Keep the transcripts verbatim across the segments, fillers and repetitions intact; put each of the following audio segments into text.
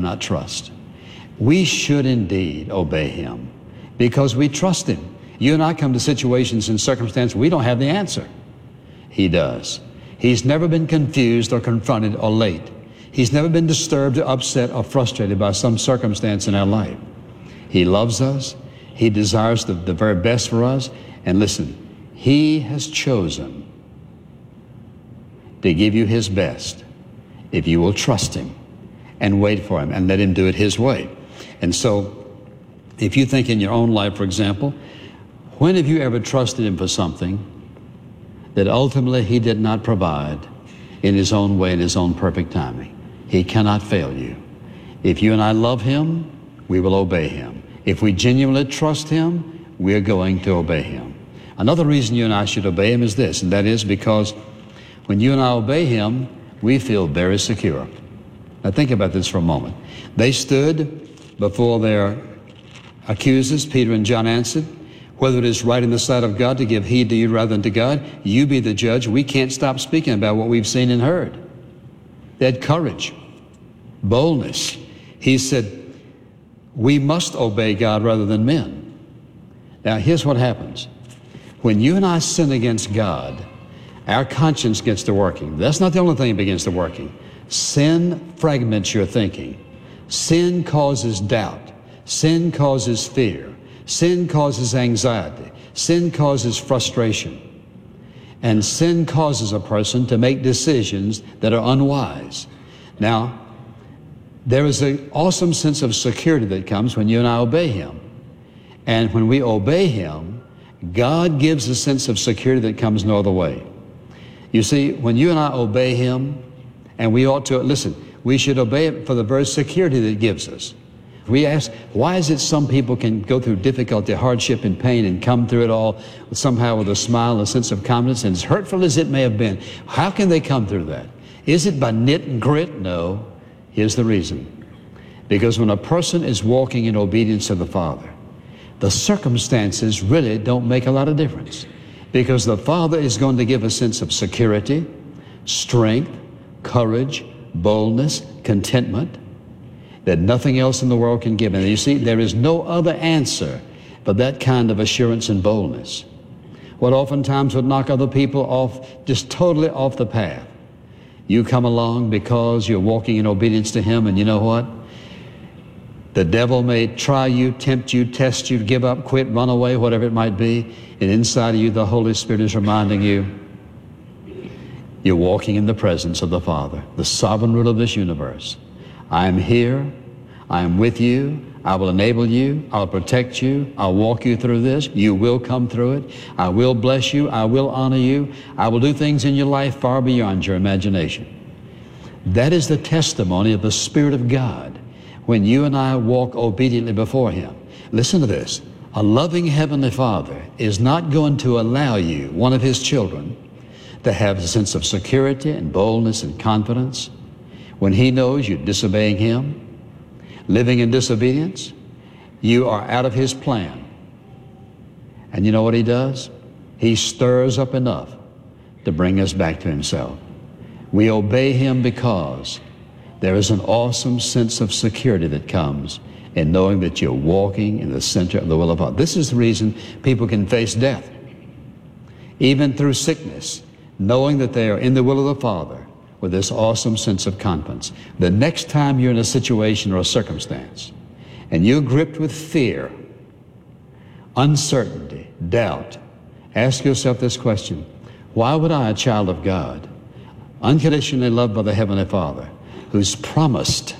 not trust. We should indeed obey him because we trust him. You and I come to situations and circumstances we don't have the answer. He does. He's never been confused or confronted or late. He's never been disturbed or upset or frustrated by some circumstance in our life. He loves us. He desires the, the very best for us. And listen, he has chosen to give you his best if you will trust him and wait for him and let him do it his way. And so if you think in your own life, for example, when have you ever trusted him for something that ultimately he did not provide in his own way, in his own perfect timing? He cannot fail you. If you and I love him, we will obey him. If we genuinely trust him, we're going to obey him. Another reason you and I should obey him is this, and that is because when you and I obey him, we feel very secure. Now think about this for a moment. They stood before their accusers. Peter and John answered, whether it is right in the sight of God to give heed to you rather than to God, you be the judge. We can't stop speaking about what we've seen and heard. They had courage, boldness. He said, we must obey God rather than men. Now here's what happens. When you and I sin against God, our conscience gets to working. That's not the only thing that begins to working. Sin fragments your thinking. Sin causes doubt. Sin causes fear. Sin causes anxiety. Sin causes frustration. And sin causes a person to make decisions that are unwise. Now, there is an awesome sense of security that comes when you and I obey him. And when we obey him, God gives a sense of security that comes no other way. You see, when you and I obey him, and we ought to, listen, we should obey it for the very security that it gives us. We ask, why is it some people can go through difficulty, hardship, and pain and come through it all somehow with a smile and a sense of confidence, and as hurtful as it may have been, how can they come through that? Is it by knit and grit? No. Here's the reason. Because when a person is walking in obedience to the Father, the circumstances really don't make a lot of difference. Because the Father is going to give a sense of security, strength, courage, boldness, contentment that nothing else in the world can give. And you see, there is no other answer but that kind of assurance and boldness. What oftentimes would knock other people off, just totally off the path. You come along because you're walking in obedience to him, and you know what? The devil may try you, tempt you, test you, give up, quit, run away, whatever it might be. And inside of you, the Holy Spirit is reminding you, you're walking in the presence of the Father, the sovereign ruler of this universe. I am here. I am with you. I will enable you. I'll protect you. I'll walk you through this. You will come through it. I will bless you. I will honor you. I will do things in your life far beyond your imagination. That is the testimony of the Spirit of God when you and I walk obediently before him. Listen to this. A loving Heavenly Father is not going to allow you, one of his children, to have a sense of security and boldness and confidence when he knows you're disobeying him, living in disobedience. You are out of his plan. And you know what he does? He stirs up enough to bring us back to himself. We obey him because there is an awesome sense of security that comes in knowing that you're walking in the center of the will of God. This is the reason people can face death, even through sickness, knowing that they are in the will of the Father with this awesome sense of confidence. The next time you're in a situation or a circumstance and you're gripped with fear, uncertainty, doubt, ask yourself this question: why would I, a child of God, unconditionally loved by the Heavenly Father, who's promised,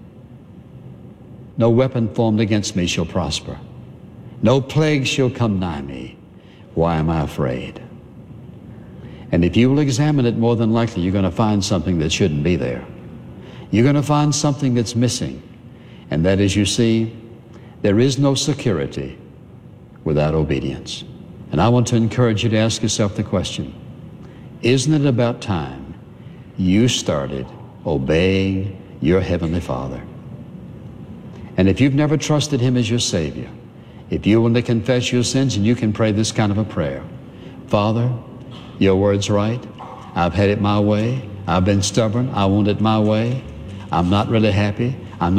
no weapon formed against me shall prosper, no plague shall come nigh me, why am I afraid? And if you will examine it, more than likely you're going to find something that shouldn't be there. You're going to find something that's missing. And that is, you see, there is no security without obedience. And I want to encourage you to ask yourself the question, isn't it about time you started obeying your Heavenly Father? And if you've never trusted him as your Savior, if you want to confess your sins, and you can pray this kind of a prayer: Father, your word's right. I've had it my way. I've been stubborn. I want it my way. I'm not really happy.